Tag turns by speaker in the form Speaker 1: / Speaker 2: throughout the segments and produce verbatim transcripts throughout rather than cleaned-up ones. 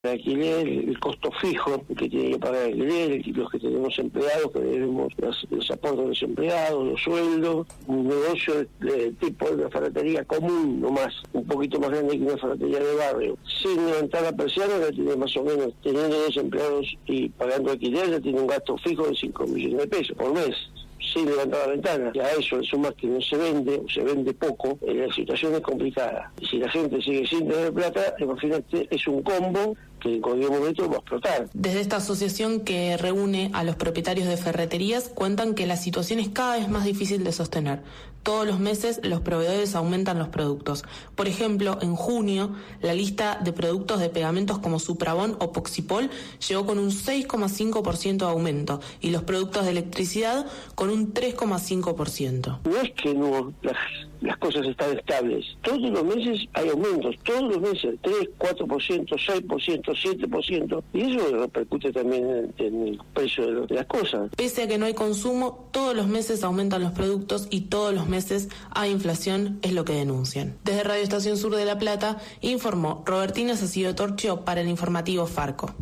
Speaker 1: El alquiler, el costo fijo que tiene que pagar el alquiler, los que tenemos empleados, que debemos los, los aportes de los empleados, los sueldos, un negocio de, de tipo de una ferretería común, nomás, un poquito más grande que una ferretería de barrio. Sin levantar la persiana, ya tiene más o menos, teniendo dos empleados y pagando alquiler, ya tiene un gasto fijo de cinco millones de pesos por mes. Sin levantar la ventana, ya eso le suma que no se vende, o se vende poco, eh, la situación es complicada. Y si la gente sigue sin tener plata, imagínate, es un combo que en cualquier momento va a explotar.
Speaker 2: Desde esta asociación que reúne a los propietarios de ferreterías, cuentan que la situación es cada vez más difícil de sostener. Todos los meses los proveedores aumentan los productos. Por ejemplo, en junio, la lista de productos de pegamentos como Suprabón o Poxipol llegó con un seis coma cinco por ciento de aumento y los productos de electricidad con un tres coma cinco por ciento.
Speaker 1: No es que no las, las cosas están estables. Todos los meses hay aumentos, todos los meses, tres, cuatro por ciento, seis por ciento, siete por ciento, y eso repercute también en, en el precio de, de las cosas.
Speaker 2: Pese a que no hay consumo, todos los meses aumentan los productos y todos los meses hay inflación, es lo que denuncian. Desde Radio Estación Sur de La Plata, informó Robertina Sacido Torchio para el informativo Farco.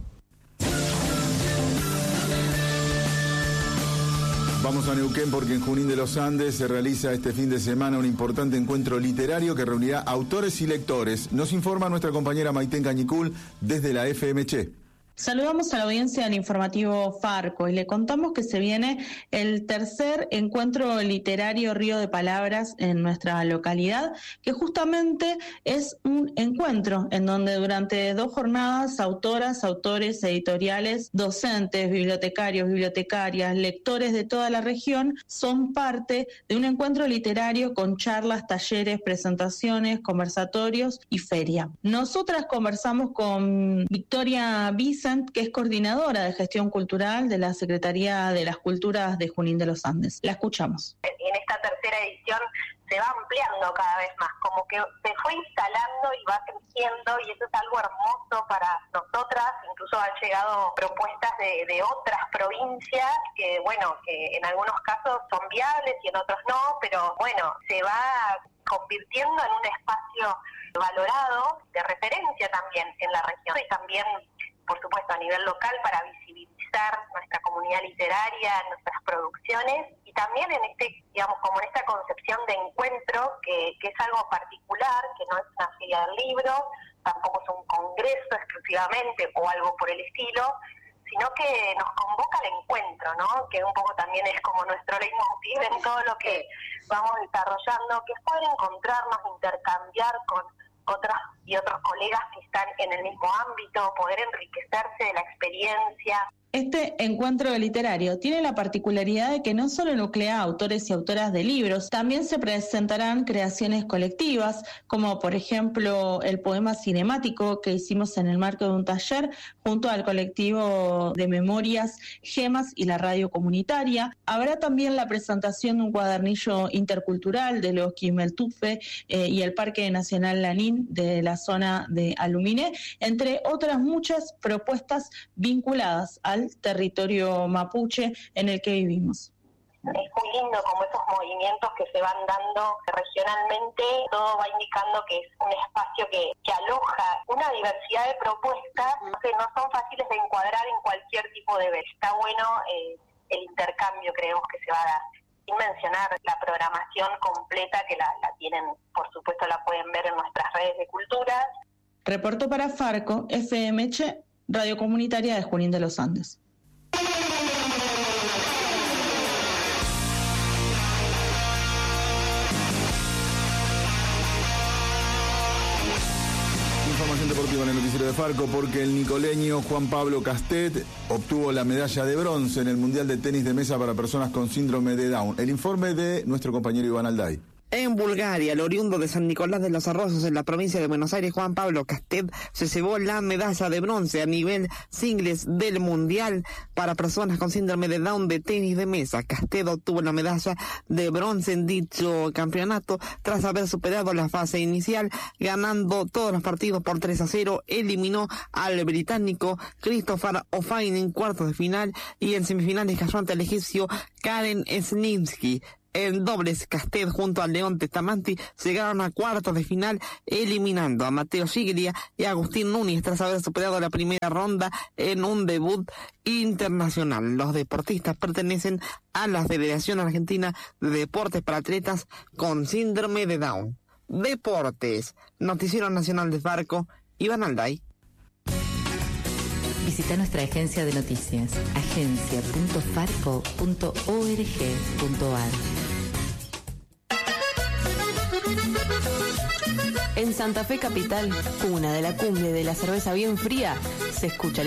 Speaker 3: Vamos a Neuquén porque en Junín de los Andes se realiza este fin de semana un importante encuentro literario que reunirá autores y lectores. Nos informa nuestra compañera Maitén Cañicul desde la F M Che.
Speaker 4: Saludamos a la audiencia del informativo Farco y le contamos que se viene el tercer encuentro literario Río de Palabras en nuestra localidad, que justamente es un encuentro en donde durante dos jornadas autoras, autores, editoriales, docentes, bibliotecarios, bibliotecarias, lectores de toda la región son parte de un encuentro literario con charlas, talleres, presentaciones, conversatorios y feria. Nosotras conversamos con Victoria Vicent, que es coordinadora de gestión cultural de la Secretaría de las Culturas de Junín de los Andes. La escuchamos.
Speaker 5: En esta tercera edición se va ampliando cada vez más, como que se fue instalando y va creciendo, y eso es algo hermoso para nosotras. Incluso han llegado propuestas de, de otras provincias que, bueno, que en algunos casos son viables y en otros no, pero bueno, se va convirtiendo en un espacio valorado, de referencia también en la región y también, por supuesto, a nivel local para visibilizar nuestra comunidad literaria, nuestras producciones, y también en este, digamos, como en esta concepción de encuentro que, que es algo particular, que no es una feria del libro, tampoco es un congreso exclusivamente o algo por el estilo, sino que nos convoca al encuentro, ¿no? Que un poco también es como nuestro leitmotiv en todo lo que vamos desarrollando, que es poder encontrarnos, intercambiar con otras y otros colegas que están en el mismo ámbito, poder enriquecerse de la experiencia.
Speaker 4: Este encuentro literario tiene la particularidad de que no solo nuclea autores y autoras de libros, también se presentarán creaciones colectivas, como por ejemplo el poema cinemático que hicimos en el marco de un taller junto al colectivo de memorias Gemas y la radio comunitaria. Habrá también la presentación de un cuadernillo intercultural de los Quimeltufe eh, y el Parque Nacional Lanín de la zona de Aluminé, entre otras muchas propuestas vinculadas al territorio mapuche en el que vivimos.
Speaker 5: Es muy lindo como esos movimientos que se van dando regionalmente, todo va indicando que es un espacio que, que aloja una diversidad de propuestas que no son fáciles de encuadrar en cualquier tipo de vez. Está bueno eh, el intercambio, creemos que se va a dar. Sin mencionar la programación completa que la, la tienen, por supuesto la pueden ver en nuestras redes de cultura.
Speaker 4: Reportó para Farco, F M Che, Radio Comunitaria de Junín de los Andes.
Speaker 3: Información deportiva en el noticiero de Farco porque el nicoleño Juan Pablo Castet obtuvo la medalla de bronce en el Mundial de Tenis de Mesa para personas con síndrome de Down. El informe de nuestro compañero Iván Alday.
Speaker 6: En Bulgaria, el oriundo de San Nicolás de los Arroyos en la provincia de Buenos Aires, Juan Pablo Castet, se llevó la medalla de bronce a nivel singles del Mundial para personas con síndrome de Down de tenis de mesa. Castet obtuvo la medalla de bronce en dicho campeonato tras haber superado la fase inicial, ganando todos los partidos por tres a cero, eliminó al británico Christopher O'Fine en cuartos de final y en semifinales cayó ante el egipcio Karen Sninsky. En dobles, Castet junto a León Testamanti llegaron a cuartos de final, eliminando a Mateo Siglia y a Agustín Núñez tras haber superado la primera ronda en un debut internacional. Los deportistas pertenecen a la Federación Argentina de Deportes para Atletas con Síndrome de Down. Deportes, Noticiero Nacional de Farco, Iván Alday.
Speaker 7: Visita nuestra agencia de noticias, agencia punto farco punto org punto ar.
Speaker 8: En Santa Fe Capital, cuna de la cumbre de la cerveza bien fría, se escucha